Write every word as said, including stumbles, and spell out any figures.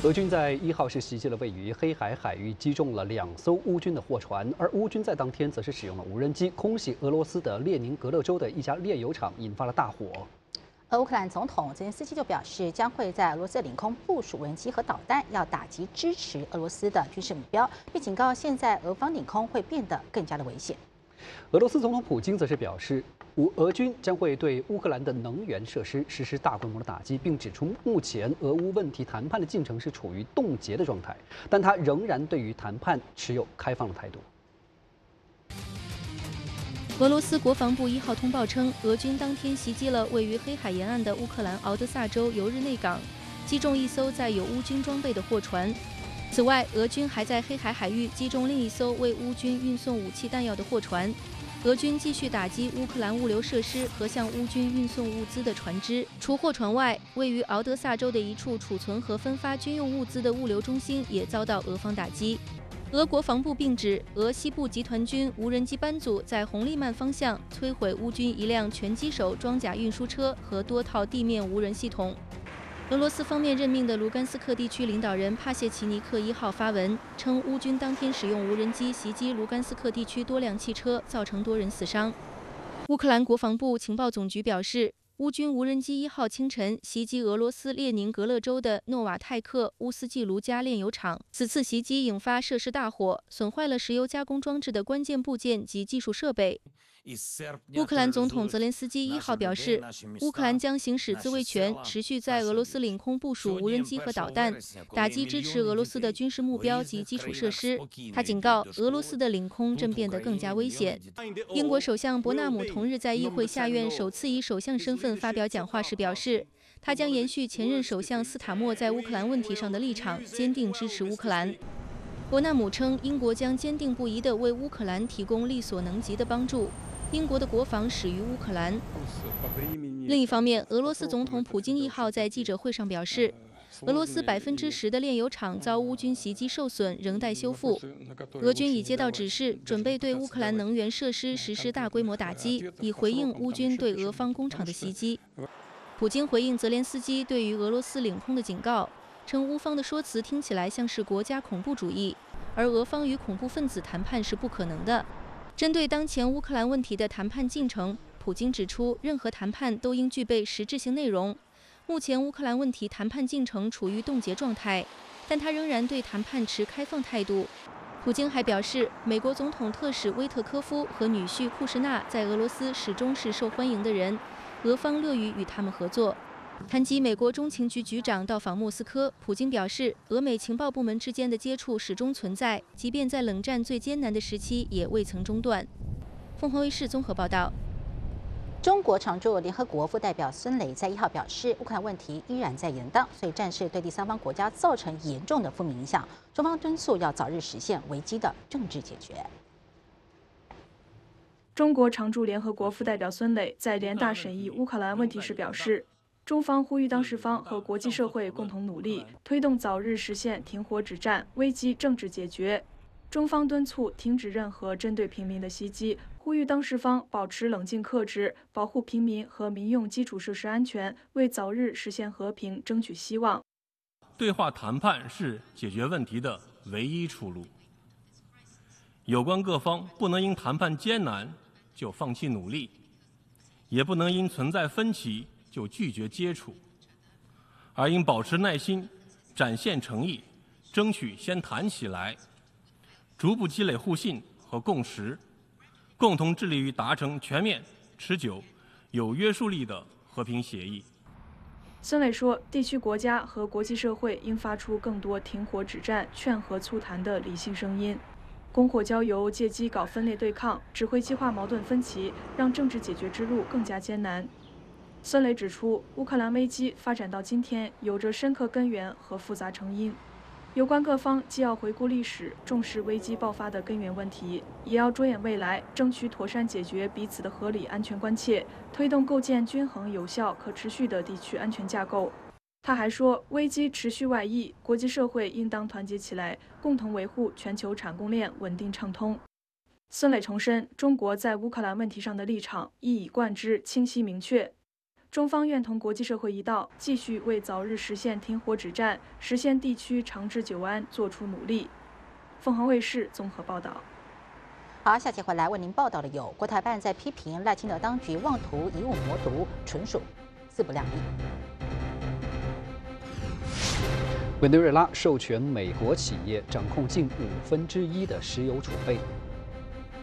俄军在一号是袭击了位于黑海海域，击中了两艘乌军的货船，而乌军在当天则是使用了无人机空袭俄罗斯的列宁格勒州的一家炼油厂，引发了大火。 而乌克兰总统泽连斯基就表示，将会在俄罗斯领空部署无人机和导弹，要打击支持俄罗斯的军事目标，并警告现在俄方领空会变得更加的危险。 俄罗斯总统普京则是表示，乌俄军将会对乌克兰的能源设施实施大规模的打击，并指出目前俄乌问题谈判的进程是处于冻结的状态，但他仍然对于谈判持有开放的态度。 俄罗斯国防部一号通报称，俄军当天袭击了位于黑海沿岸的乌克兰敖德萨州尤日内港，击中一艘载有乌军装备的货船。此外，俄军还在黑海海域击中另一艘为乌军运送武器弹药的货船。俄军继续打击乌克兰物流设施和向乌军运送物资的船只。除货船外，位于敖德萨州的一处储存和分发军用物资的物流中心也遭到俄方打击。俄国防部并指，俄西部集团军无人机班组在红利曼方向摧毁乌军一辆拳击手装甲运输车和多套地面无人系统。俄罗斯方面任命的卢甘斯克地区领导人帕谢奇尼克一号发文称，乌军当天使用无人机袭击卢甘斯克地区多辆汽车，造成多人死伤。乌克兰国防部情报总局表示，乌军无人机一号清晨袭击俄罗斯列宁格勒州的诺瓦泰克乌斯季卢加炼油厂，此次袭击引发设施大火，损坏了石油加工装置的关键部件及技术设备。乌克兰总统泽连斯基一号表示，乌克兰将行使自卫权，持续在俄罗斯领空部署无人机和导弹，打击支持俄罗斯的军事目标及基础设施。他警告，俄罗斯的领空正变得更加危险。英国首相伯纳姆同日在议会下院首次以首相身份发表讲话时表示，他将延续前任首相斯塔默在乌克兰问题上的立场，坚定支持乌克兰。伯纳姆称，英国将坚定不移地为乌克兰提供力所能及的帮助。英国的国防始于乌克兰。另一方面，俄罗斯总统普京一号在记者会上表示，俄罗斯百分之十的炼油厂遭乌军袭击受损，仍待修复。俄军已接到指示，准备对乌克兰能源设施实施大规模打击，以回应乌军对俄方工厂的袭击。普京回应泽连斯基对于俄罗斯领空的警告，称乌方的说辞听起来像是国家恐怖主义，而俄方与恐怖分子谈判是不可能的。针对当前乌克兰问题的谈判进程，普京指出，任何谈判都应具备实质性内容。目前乌克兰问题谈判进程处于冻结状态，但他仍然对谈判持开放态度。普京还表示，美国总统特使威特科夫和女婿库什纳在俄罗斯始终是受欢迎的人，俄方乐于与他们合作。谈及美国中情局局长到访莫斯科，普京表示，俄美情报部门之间的接触始终存在，即便在冷战最艰难的时期也未曾中断。凤凰卫视综合报道。 中国常驻联合国副代表孙磊在一号表示，乌克兰问题依然在延宕，所以战事对第三方国家造成严重的负面影响。中方敦促要早日实现危机的政治解决。 中国常驻联合国副代表孙磊在联大审议乌克兰问题时表示，中方呼吁当事方和国际社会共同努力，推动早日实现停火止战、危机政治解决。中方敦促停止任何针对平民的袭击，呼吁当事方保持冷静克制，保护平民和民用基础设施安全，为早日实现和平争取希望。 对话谈判是解决问题的唯一出路。有关各方不能因谈判艰难就放弃努力，也不能因存在分歧就拒绝接触，而应保持耐心，展现诚意，争取先谈起来，逐步积累互信和共识，共同致力于达成全面、持久、有约束力的和平协议。 孙磊说，地区国家和国际社会应发出更多停火止战、劝和促谈的理性声音。拱火浇油，借机搞分裂对抗，只会激化矛盾分歧，让政治解决之路更加艰难。孙磊指出，乌克兰危机发展到今天，有着深刻根源和复杂成因。有关各方既要回顾历史，重视危机爆发的根源问题，也要着眼未来，争取妥善解决彼此的合理安全关切，推动构建均衡、有效、可持续的地区安全架构。他还说，危机持续外溢，国际社会应当团结起来，共同维护全球产供链稳定畅通。孙磊重申，中国在乌克兰问题上的立场一以贯之、清晰明确。 中方愿同国际社会一道，继续为早日实现停火止战、实现地区长治久安做出努力。凤凰卫视综合报道。 好，下期回来为您报道的有：国台办在批评赖清德当局妄图以武谋独，纯属自不量力。 委内瑞拉授权美国企业掌控近五分之一的石油储备。